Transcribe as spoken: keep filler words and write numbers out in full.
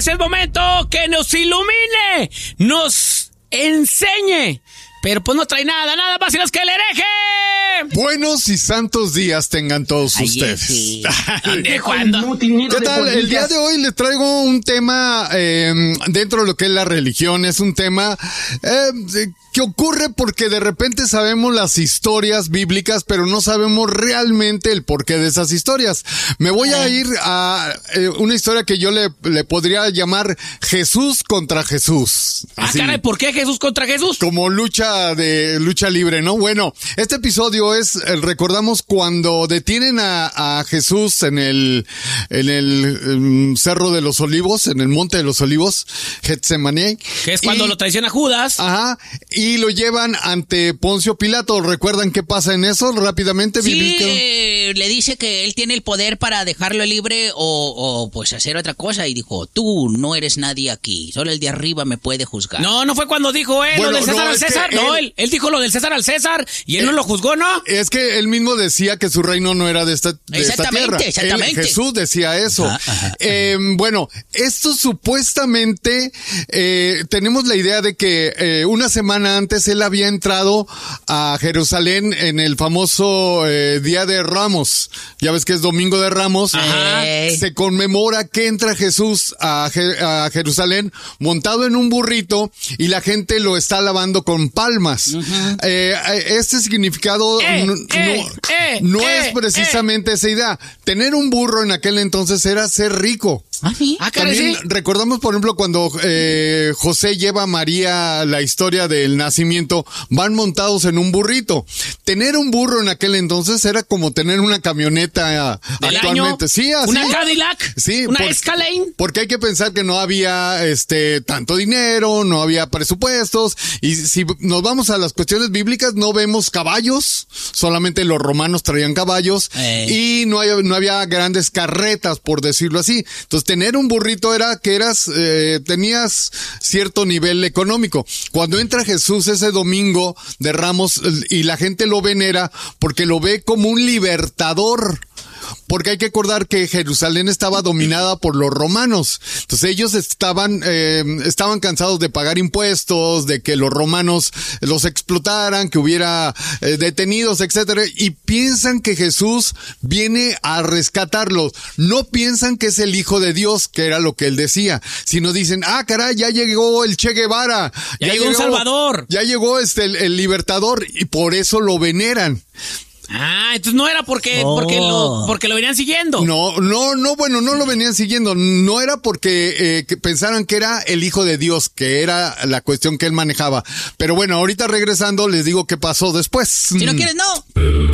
es el momento que nos ilumine, nos enseñe. Pero pues no trae nada, nada más y los que el hereje. Buenos y santos días tengan todos Ay, ustedes. Sí. ¿De cuándo? ¿Qué tal? El día de hoy les traigo un tema eh, dentro de lo que es la religión. Es un tema eh, que ocurre porque de repente sabemos las historias bíblicas, pero no sabemos realmente el porqué de esas historias. Me voy a ir a eh, una historia que yo le, le podría llamar Jesús contra Jesús. Ah, caray, ¿por qué Jesús contra Jesús? Como lucha de lucha libre, ¿no? Bueno, este episodio es, recordamos cuando detienen a, a Jesús en el, en el um, Cerro de los Olivos, en el Monte de los Olivos, Getsemaní. Que es cuando y, lo traiciona Judas. Ajá, y lo llevan ante Poncio Pilato. ¿Recuerdan qué pasa en eso? Rápidamente, Sí, eh, le dice que él tiene el poder para dejarlo libre o, o pues hacer otra cosa y dijo, tú no eres nadie aquí, solo el de arriba me puede juzgar. No, no fue cuando dijo él Bueno, lo del César no, al es que César. él- No, él, él dijo lo del César al César y él Eh, no lo juzgó, ¿no? Es que él mismo decía que su reino no era de esta, de esta Exactamente, tierra. exactamente. Él, Jesús decía eso. Ajá, ajá, eh, bueno, esto supuestamente, eh, tenemos la idea de que eh, una semana antes él había entrado a Jerusalén en el famoso eh, Día de Ramos. Ya ves que es Domingo de Ramos. Ajá. Ey. Se conmemora que entra Jesús a, Je- a Jerusalén montado en un burrito y la gente lo está alabando con palmas. Eh, este significado Eh, no, eh, no- eh, no eh, es precisamente esa idea. Tener un burro en aquel entonces era ser rico. ¿Ah, sí? Ah, caray, También sí. recordamos, por ejemplo, cuando eh, José lleva a María la historia del nacimiento, van montados en un burrito. Tener un burro en aquel entonces era como tener una camioneta Del actualmente. año, Sí, así. una Cadillac, Sí, una por- Escalade. Porque hay que pensar que no había este tanto dinero, no había presupuestos, y si nos vamos a las cuestiones bíblicas no vemos caballos, solamente los romanos traían caballos, Eh. y no, hay, no había grandes carretas, por decirlo así. Entonces tener un burrito era que eras, eh, tenías cierto nivel económico. Cuando entra Jesús ese domingo de Ramos y la gente lo venera porque lo ve como un libertador. Porque hay que recordar que Jerusalén estaba dominada por los romanos. Entonces ellos estaban, eh, estaban cansados de pagar impuestos, de que los romanos los explotaran, que hubiera eh, detenidos, etcétera. Y piensan que Jesús viene a rescatarlos. No piensan que es el Hijo de Dios, que era lo que él decía. Sino dicen, ah, caray, ya llegó el Che Guevara. Ya llegó un Salvador. Ya llegó este, el, el libertador. Y por eso lo veneran. Ah, entonces no era porque, Oh. porque, lo, porque lo venían siguiendo. No, no, no, bueno, no lo venían siguiendo. No era porque eh, que pensaran que era el Hijo de Dios, que era la cuestión que él manejaba. Pero bueno, ahorita regresando les digo qué pasó después. Si no quieres, no.